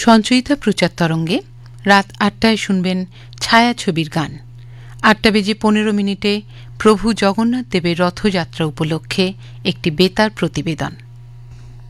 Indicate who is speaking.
Speaker 1: সঞ্চয়িতা প্রচার তরঙ্গে রাত ৮টায় শুনবেন ছায়াছবির গান। ৮:১৫ প্রভু জগন্নাথ দেবের রথযাত্রা উপলক্ষে একটি বেতার প্রতিবেদন।